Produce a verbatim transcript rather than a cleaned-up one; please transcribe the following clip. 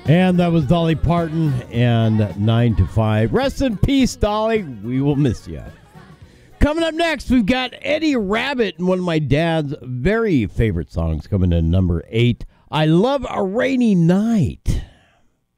And that was Dolly Parton and nine to five. Rest in peace, Dolly. We will miss you. Coming up next, we've got Eddie Rabbitt and one of my dad's very favorite songs coming in number eight. I Love a Rainy Night.